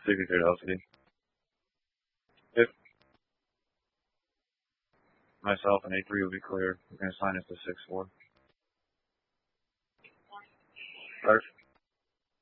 Signature LCD. If myself and A3 will be clear, we're going to sign it to 6-4.